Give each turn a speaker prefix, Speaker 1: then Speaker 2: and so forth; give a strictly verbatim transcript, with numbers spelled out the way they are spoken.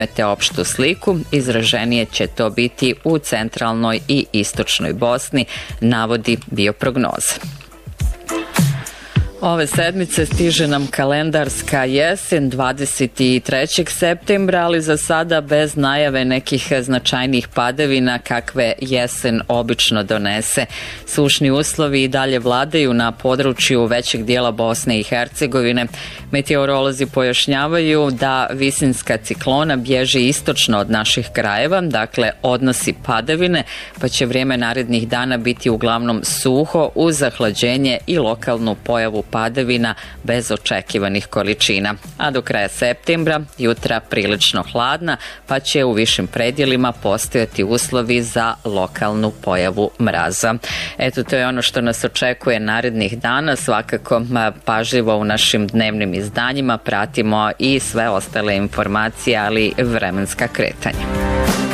Speaker 1: te opštu sliku, izraženije će to biti u centralnoj i istočnoj Bosni, navodi Bioprognoza. Ove sedmice stiže nam kalendarska jesen dvadeset trećeg septembra, ali za sada bez najave nekih značajnijih padavina kakve jesen obično donese. Sušni uslovi i dalje vladaju na području većeg dijela Bosne i Hercegovine. Meteorolozi pojašnjavaju da visinska ciklona bježi istočno od naših krajeva, dakle odnosi padavine, pa će vrijeme narednih dana biti uglavnom suho uz zahlađenje i lokalnu pojavu padavina bez očekivanih količina. A do kraja septembra jutra prilično hladna, pa će u višim predjelima postojati uslovi za lokalnu pojavu mraza. Eto, to je ono što nas očekuje narednih dana. Svakako pažljivo u našim dnevnim izdanjima pratimo i sve ostale informacije, ali i vremenska kretanja.